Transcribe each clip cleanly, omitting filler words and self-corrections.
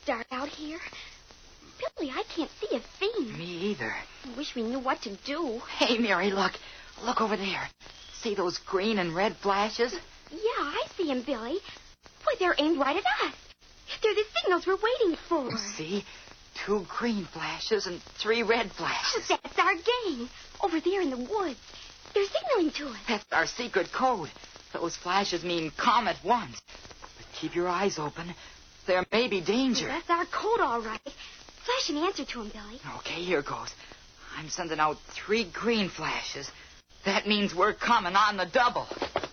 dark out here. Billy, I can't see a thing. Me either. I wish we knew what to do. Hey, Mary, look. Look over there. See those green and red flashes? Yeah, I see them, Billy. Why, they're aimed right at us. They're the signals we're waiting for. See? 2 green flashes and 3 red flashes. That's our gang. Over there in the woods. They're signaling to us. That's our secret code. Those flashes mean come at once. But keep your eyes open. There may be danger. That's our code, all right. Flash an answer to him, Billy. Okay, here goes. I'm sending out 3 green flashes. That means we're coming on the double.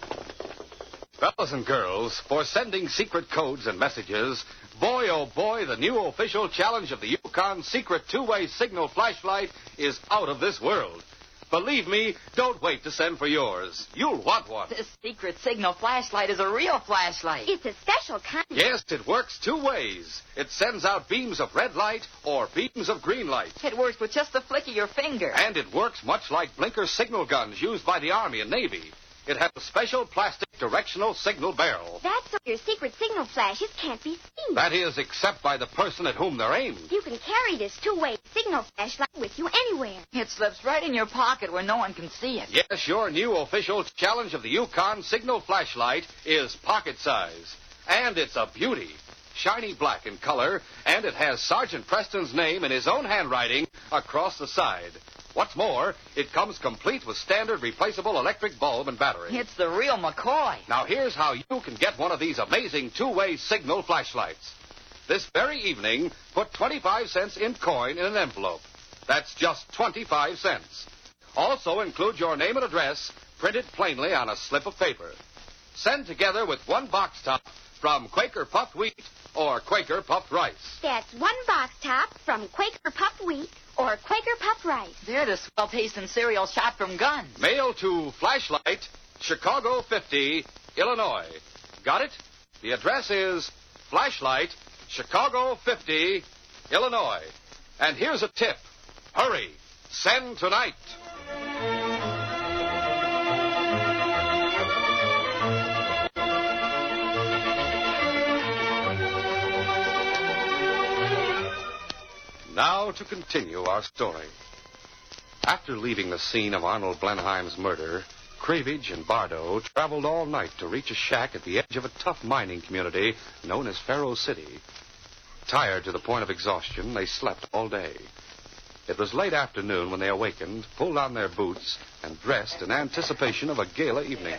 Fellas and girls, for sending secret codes and messages, boy, oh boy, the new official challenge of the Yukon Secret Two-Way Signal Flashlight is out of this world. Believe me, don't wait to send for yours. You'll want one. This secret signal flashlight is a real flashlight. It's a special kind. Yes, it works 2 ways. It sends out beams of red light or beams of green light. It works with just the flick of your finger. And it works much like blinker signal guns used by the Army and Navy. It has a special plastic directional signal barrel. That's so your secret signal flashes can't be seen. That is, except by the person at whom they're aimed. You can carry this 2-way signal flashlight with you anywhere. It slips right in your pocket where no one can see it. Yes, your new official challenge of the Yukon Signal Flashlight is pocket size. And it's a beauty. Shiny black in color, and it has Sergeant Preston's name in his own handwriting across the side. What's more, it comes complete with standard replaceable electric bulb and battery. It's the real McCoy. Now, here's how you can get one of these amazing 2-way signal flashlights. This very evening, put 25 cents in coin in an envelope. That's just 25 cents. Also include your name and address printed plainly on a slip of paper. Send together with 1 box top from Quaker Puffed Wheat or Quaker Puffed Rice. That's 1 box top from Quaker Puffed Wheat or Quaker Puffed Rice. They're the swell-tasting cereal shot from guns. Mail to Flashlight, Chicago 50, Illinois. Got it? The address is Flashlight, Chicago 50, Illinois. And here's a tip. Hurry. Send tonight. Now to continue our story. After leaving the scene of Arnold Blenheim's murder, Cravage and Bardo traveled all night to reach a shack at the edge of a tough mining community known as Faro City. Tired to the point of exhaustion, they slept all day. It was late afternoon when they awakened, pulled on their boots, and dressed in anticipation of a gala evening.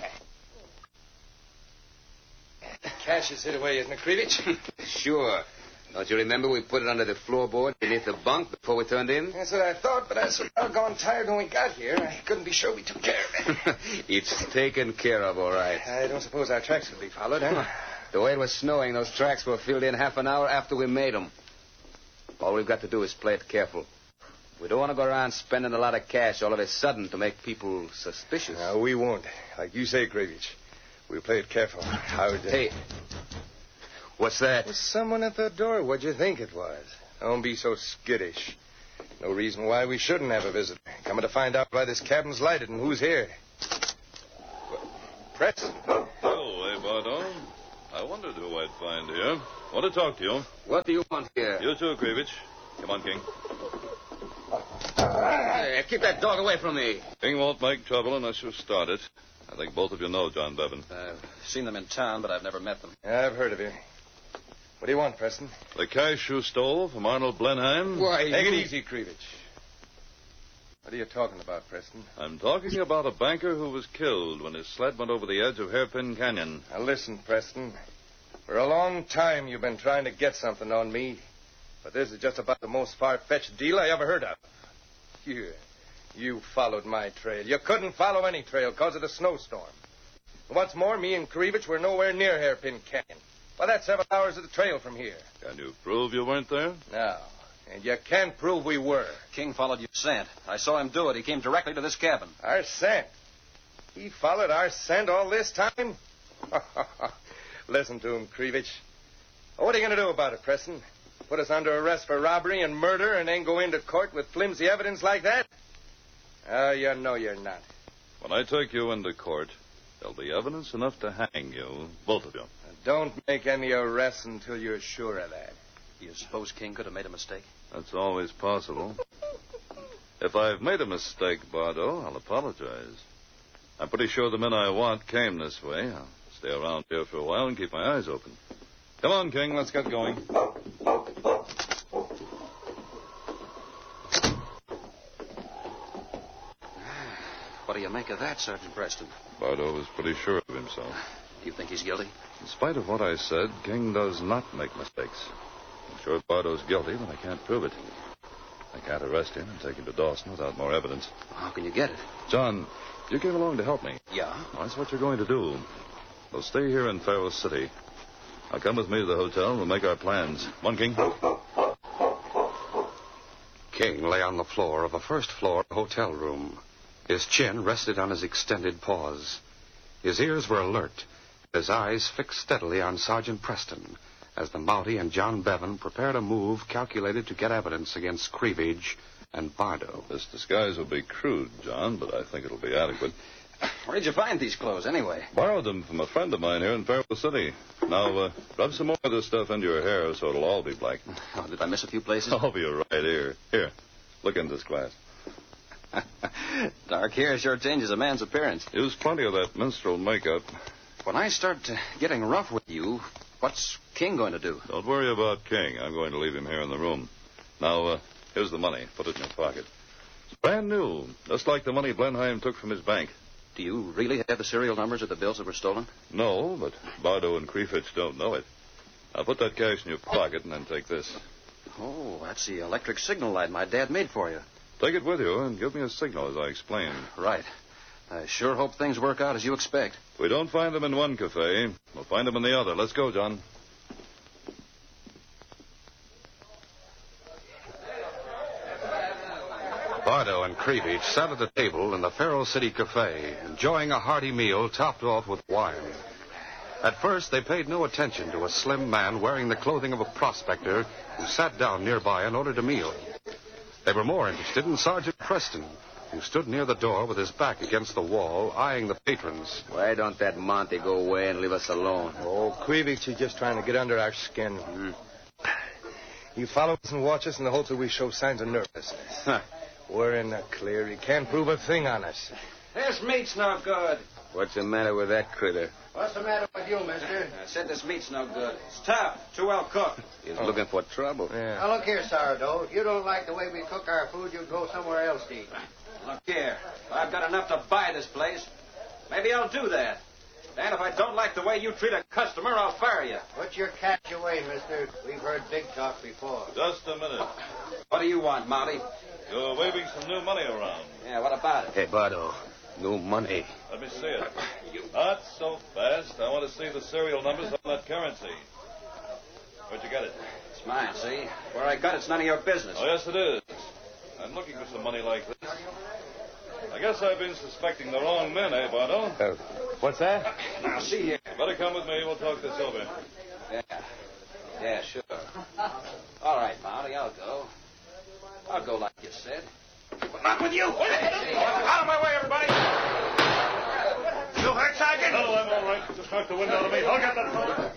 Cash is hid away, isn't it, Cravage? Sure. Don't you remember we put it under the floorboard beneath the bunk before we turned in? That's what I thought, but I was so doggone tired when we got here. I couldn't be sure we took care of it. It's taken care of, all right. I don't suppose our tracks could be followed, huh? The way it was snowing, those tracks were filled in half an hour after we made them. All we've got to do is play it careful. We don't want to go around spending a lot of cash all of a sudden to make people suspicious. No, we won't. Like you say, Cravage. We'll play it careful. Hey, what's that? Was someone at the door? What'd you think it was? Don't be so skittish. No reason why we shouldn't have a visitor. Coming to find out why this cabin's lighted and who's here. Preston. Oh, hey, Bardo. I wondered who I'd find here. Want to talk to you. What do you want here? You too, Cravage. Come on, King. Hey, keep that dog away from me. King won't make trouble unless you start it. I think both of you know John Bevan. I've seen them in town, but I've never met them. Yeah, I've heard of you. What do you want, Preston? The cash you stole from Arnold Blenheim? Why, Take it easy, Cravage. What are you talking about, Preston? I'm talking about a banker who was killed when his sled went over the edge of Hairpin Canyon. Now, listen, Preston. For a long time, you've been trying to get something on me. But this is just about the most far-fetched deal I ever heard of. You followed my trail. You couldn't follow any trail because of the snowstorm. And what's more, me and Cravage were nowhere near Hairpin Canyon. Well, that's 7 hours of the trail from here. Can you prove you weren't there? No. And you can't prove we were. King followed your scent. I saw him do it. He came directly to this cabin. Our scent? He followed our scent all this time? Listen to him, Cravage. What are you going to do about it, Preston? Put us under arrest for robbery and murder and then go into court with flimsy evidence like that? Oh, you know you're not. When I take you into court, there'll be evidence enough to hang you, both of you. Don't make any arrests until you're sure of that. Do you suppose King could have made a mistake? That's always possible. If I've made a mistake, Bardo, I'll apologize. I'm pretty sure the men I want came this way. I'll stay around here for a while and keep my eyes open. Come on, King, let's get going. What do you make of that, Sergeant Preston? Bardo was pretty sure of himself. Do you think he's guilty? In spite of what I said, King does not make mistakes. I'm sure Bardo's guilty, but I can't prove it. I can't arrest him and take him to Dawson without more evidence. How can you get it? John, you came along to help me. Yeah? Well, that's what you're going to do. We'll stay here in Faro City. Now come with me to the hotel and we'll make our plans. Come on, King. King lay on the floor of a first-floor hotel room. His chin rested on his extended paws. His ears were alert, his eyes fixed steadily on Sergeant Preston as the Mountie and John Bevan prepared a move calculated to get evidence against Creevage and Bardo. This disguise will be crude, John, but I think it'll be adequate. Where did you find these clothes, anyway? Borrowed them from a friend of mine here in Faro City. Now, rub some more of this stuff into your hair so it'll all be black. Oh, did I miss a few places? I'll be right here. Here, look in this glass. Dark hair sure changes a man's appearance. Use plenty of that minstrel makeup. When I start getting rough with you, what's King going to do? Don't worry about King. I'm going to leave him here in the room. Now, here's the money. Put it in your pocket. It's brand new, just like the money Blenheim took from his bank. Do you really have the serial numbers of the bills that were stolen? No, but Bardo and Creevage don't know it. Now put that cash in your pocket and then take this. Oh, that's the electric signal light my dad made for you. Take it with you and give me a signal as I explained. Right. I sure hope things work out as you expect. If we don't find them in one cafe, we'll find them in the other. Let's go, John. Bardo and Creevage sat at the table in the Faro City Cafe, enjoying a hearty meal topped off with wine. At first, they paid no attention to a slim man wearing the clothing of a prospector who sat down nearby and ordered a meal. They were more interested in Sergeant Preston, who stood near the door with his back against the wall, eyeing the patrons. Why don't that Monty go away and leave us alone? Oh, Creevage is just trying to get under our skin. You follow us and watch us in the hopes that we show signs of nervousness. Huh. We're in the clear. He can't prove a thing on us. This meat's no good. What's the matter with that critter? What's the matter with you, mister? I said this meat's no good. It's tough. Too well cooked. He's looking for trouble. Yeah. Now, look here, Sourdough. If you don't like the way we cook our food, you'd go somewhere else to eat. Look here. If I've got enough to buy this place, maybe I'll do that. And if I don't like the way you treat a customer, I'll fire you. Put your catch away, mister. We've heard big talk before. Just a minute. What do you want, Monty? You're waving some new money around. Yeah, what about it? Hey, Bardo, no money. Let me see it. Not so fast. I want to see the serial numbers on that currency. Where'd you get it? It's mine, see? Where I got it's none of your business. Oh, yes, it is. I'm looking for some money like this. I guess I've been suspecting the wrong men, eh, Bardo? What's that? Now, see here. Better come with me. We'll talk this over. Yeah, sure. All right, Monty, I'll go. I'll go like you said. But not with you. Out of my way, everybody. You hurt, Sergeant? No, I'm all right. Just knock the wind out of me. I'll get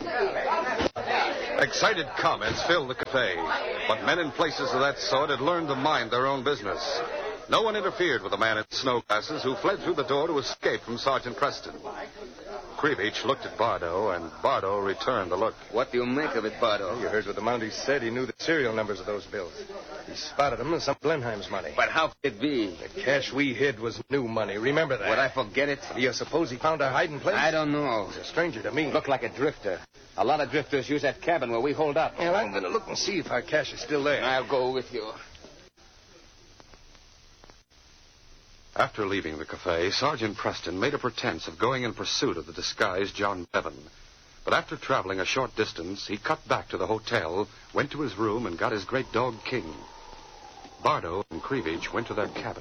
that. Excited comments filled the cafe, but men in places of that sort had learned to mind their own business. No one interfered with the man in snow glasses who fled through the door to escape from Sergeant Preston. Creevage looked at Bardo, and Bardo returned the look. What do you make of it, Bardo? You heard what the Mountie said. He knew the serial numbers of those bills. He spotted them as some Blenheim's money. But how could it be? The cash we hid was new money. Remember that. Would I forget it? Do you suppose he found our hiding place? I don't know. He's a stranger to me. Looked like a drifter. A lot of drifters use that cabin where we hold up. Well, I'm going to look and see if our cash is still there. I'll go with you. After leaving the cafe, Sergeant Preston made a pretense of going in pursuit of the disguised John Bevan. But after traveling a short distance, he cut back to the hotel, went to his room, and got his great dog, King. Bardo and Creevage went to their cabin.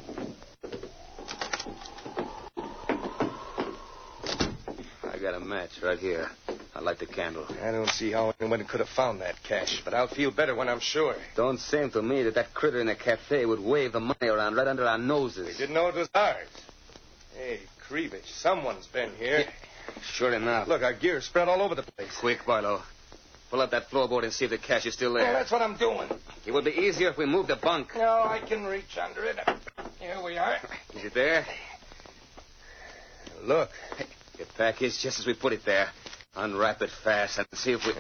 I got a match right here. I light the candle. I don't see how anyone could have found that cash, but I'll feel better when I'm sure. Don't seem to me that critter in the cafe would wave the money around right under our noses. We didn't know it was ours. Hey, Creevage, someone's been here. Yeah, sure enough. Look, our gear's spread all over the place. Quick, Barlow. Pull up that floorboard and see if the cash is still Yeah, there. that's what I'm doing. It would be easier if we moved the bunk. No, I can reach under it. Here we are. Is it there? Look. The package, just as we put it there. Unwrap it fast and see if we...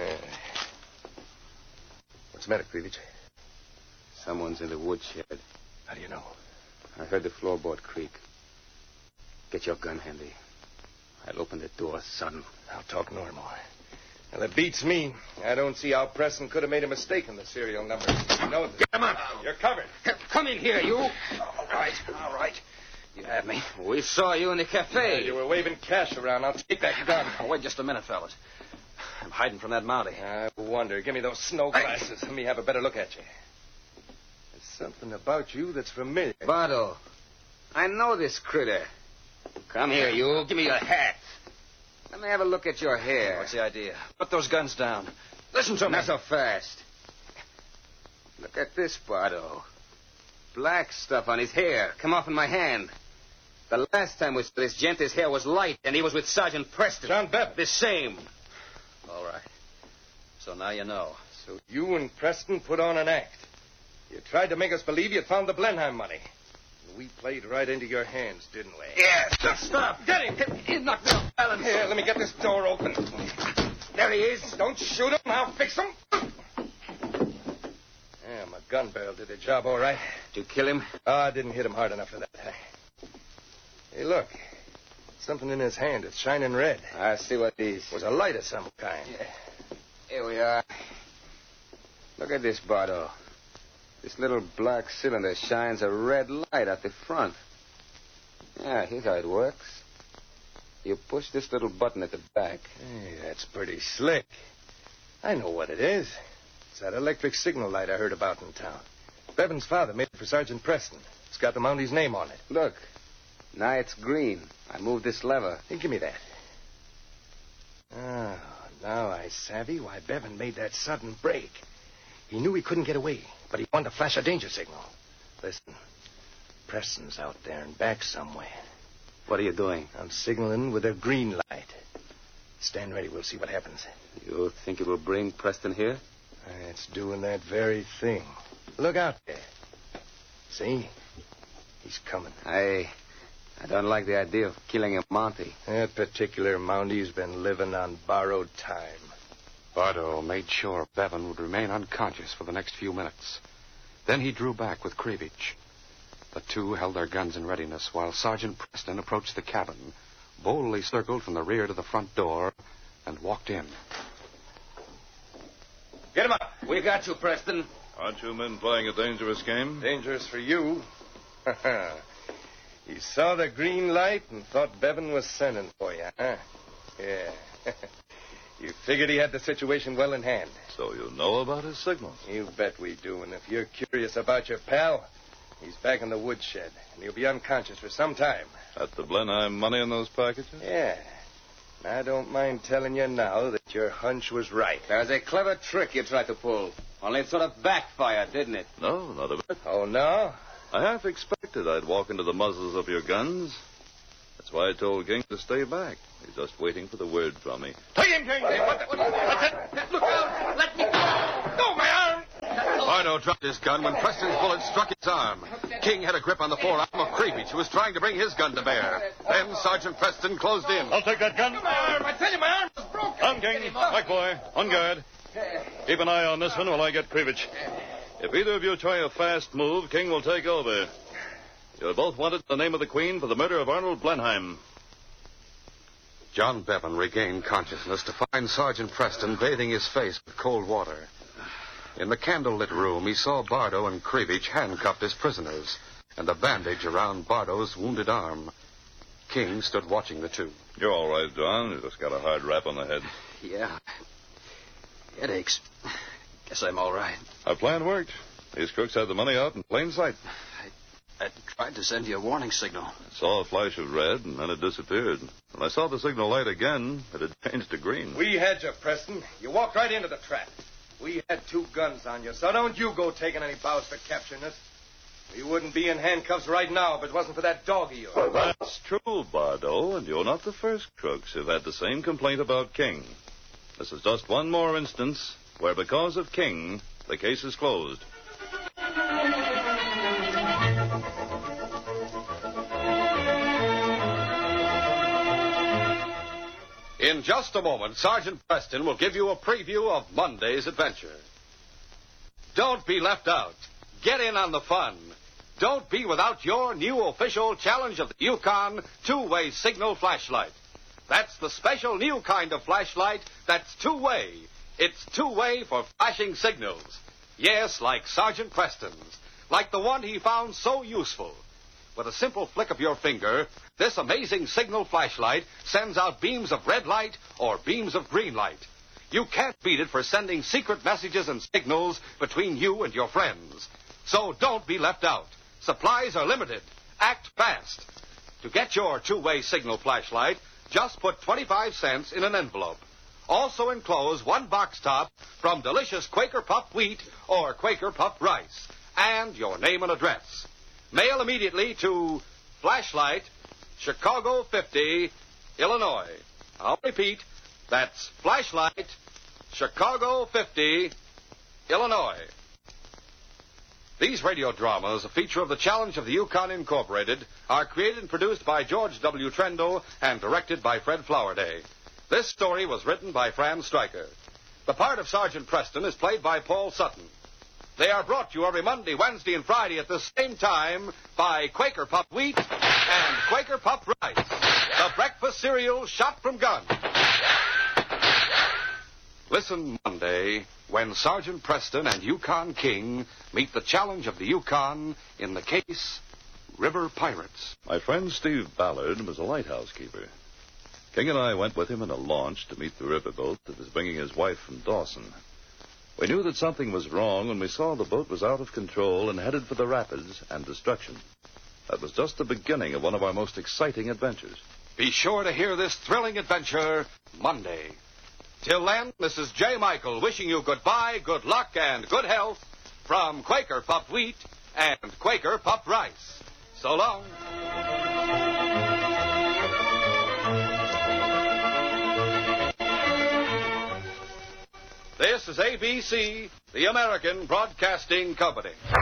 What's the matter, Cleavage? Someone's in the woodshed. How do you know? I heard the floorboard creak. Get your gun handy. I'll open the door sudden. I'll talk normal. Well, it beats me. I don't see how Preston could have made a mistake in the serial number. You know, Get him up! You're covered. Come in here, you. All right. You had me. We saw you in the cafe. You were waving cash around. I'll take that gun. Oh, wait just a minute, fellas. I'm hiding from that Mountie. I wonder. Give me those snow glasses. Let me have a better look at you. There's something about you that's familiar. Bardo, I know this critter. Come here, you. Give me your hat. Let me have a look at your hair. What's the idea? Put those guns down. Listen to me. Not so fast. Look at this, Bardo. Black stuff on his hair. Come off in my hand. The last time we saw this gent, his hair was light, and he was with Sergeant Preston. John Bevan. The same. All right. So now you know. So you and Preston put on an act. You tried to make us believe you'd found the Blenheim money. And we played right into your hands, didn't we? Yes. Stop. Get him. He knocked me off balance. Here, let me get this door open. There he is. Don't shoot him. I'll fix him. Yeah, my gun barrel did the job all right. Did you kill him? Oh, I didn't hit him hard enough for that. Hey, look. Something in his hand. It's shining red. I see what it is. It was a light of some kind. Here we are. Look at this, Bardo. This little black cylinder shines a red light at the front. Yeah, here's how it works. You push this little button at the back. Hey, that's pretty slick. I know what it is. It's that electric signal light I heard about in town. Bevan's father made it for Sergeant Preston. It's got the Mountie's name on it. Look. Now it's green. I moved this lever. Hey, give me that. Oh, now I savvy why Bevan made that sudden break. He knew he couldn't get away, but he wanted to flash a danger signal. Listen, Preston's out there and back somewhere. What are you doing? I'm signaling with a green light. Stand ready. We'll see what happens. You think it will bring Preston here? It's doing that very thing. Look out there. See? He's coming. I don't like the idea of killing a Mountie. That particular Mountie's been living on borrowed time. Bardo made sure Bevan would remain unconscious for the next few minutes. Then he drew back with Cleavage. The two held their guns in readiness while Sergeant Preston approached the cabin, boldly circled from the rear to the front door, and walked in. Get him up. We got you, Preston. Aren't you men playing a dangerous game? Dangerous for you. You saw the green light and thought Bevan was sending for you, huh? Yeah. You figured he had the situation well in hand. So you know about his signals. You bet we do. And if you're curious about your pal, he's back in the woodshed, and he'll be unconscious for some time. At the Blenheim money in those packages? Yeah. I don't mind telling you now that your hunch was right. That was a clever trick you tried to pull. Only it sort of backfired, didn't it? No, not a bit. Oh, no? I half expected I'd walk into the muzzles of your guns. That's why I told King to stay back. He's just waiting for the word from me. Take him, King! Look out! Let me go! No, my arm! Bardo dropped his gun when Preston's bullet struck his arm. King had a grip on the forearm of Cleavage, who was trying to bring his gun to bear. Then Sergeant Preston closed in. I'll take that gun. My arm! I tell you, my arm was broken! Come, King. Mike boy, on guard. Keep an eye on this one while I get Cleavage. If either of you try a fast move, King will take over. You're both wanted in the name of the Queen for the murder of Arnold Blenheim. John Bevan regained consciousness to find Sergeant Preston bathing his face with cold water. In the candle-lit room, he saw Bardo and Cleavage handcuffed as prisoners, and a bandage around Bardo's wounded arm. King stood watching the two. You're all right, John. You just got a hard rap on the head. Yeah. Headaches. Guess I'm all right. Our plan worked. These crooks had the money out in plain sight. I tried to send you a warning signal. I saw a flash of red, and then it disappeared. When I saw the signal light again, it had changed to green. We had you, Preston. You walked right into the trap. We had 2 guns on you, so don't you go taking any bows for capturing us. We wouldn't be in handcuffs right now if it wasn't for that dog of yours. That's true, Bardo, and you're not the first crooks who've had the same complaint about King. This is just one more instance where, because of King, the case is closed. In just a moment, Sergeant Preston will give you a preview of Monday's adventure. Don't be left out. Get in on the fun. Don't be without your new official challenge of the Yukon two-way signal flashlight. That's the special new kind of flashlight that's two-way. It's two-way for flashing signals. Yes, like Sergeant Preston's. Like the one he found so useful. With a simple flick of your finger, this amazing signal flashlight sends out beams of red light or beams of green light. You can't beat it for sending secret messages and signals between you and your friends. So don't be left out. Supplies are limited. Act fast. To get your two-way signal flashlight, just put 25 cents in an envelope. Also enclose one box top from delicious Quaker Puff wheat or Quaker Puff rice, and your name and address. Mail immediately to Flashlight, Chicago 50, Illinois. I'll repeat, that's Flashlight, Chicago 50, Illinois. These radio dramas, a feature of the Challenge of the Yukon Incorporated, are created and produced by George W. Trendle and directed by Fred Flowerday. This story was written by Fran Stryker. The part of Sergeant Preston is played by Paul Sutton. They are brought to you every Monday, Wednesday, and Friday at the same time by Quaker Puff Wheat and Quaker Puff Rice, the breakfast cereal shot from guns. Listen Monday when Sergeant Preston and Yukon King meet the challenge of the Yukon in the case River Pirates. My friend Steve Ballard was a lighthouse keeper. King and I went with him in a launch to meet the riverboat that was bringing his wife from Dawson. We knew that something was wrong when we saw the boat was out of control and headed for the rapids and destruction. That was just the beginning of one of our most exciting adventures. Be sure to hear this thrilling adventure Monday. Till then, this is J. Michael wishing you goodbye, good luck, and good health from Quaker Puff Wheat and Quaker Puff Rice. So long. This is ABC, the American Broadcasting Company.